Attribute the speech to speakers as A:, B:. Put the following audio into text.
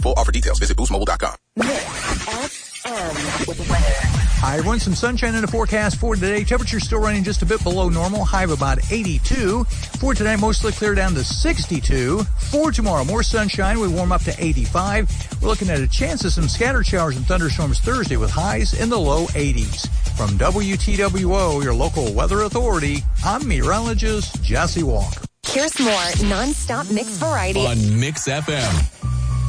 A: Full offer details. Visit boostmobile.com.
B: FM with weather.
C: Hi, everyone. Some sunshine in the forecast for today. Temperature still running just a bit below normal. High of about 82. For tonight, mostly clear down to 62. For tomorrow, more sunshine. We warm up to 85. We're looking at a chance of some scattered showers and thunderstorms Thursday with highs in the low 80s. From WTWO, your local weather authority, I'm meteorologist Jesse Walker.
B: Here's more non-stop mix variety
D: on Mix FM.